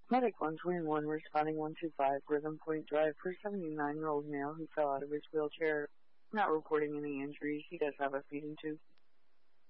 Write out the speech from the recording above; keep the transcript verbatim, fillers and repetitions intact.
Medic one twenty-one responding one two five, Rhythm Point Drive for a seventy-nine-year-old male who fell out of his wheelchair. Not reporting any injuries. He does have a feeding tube.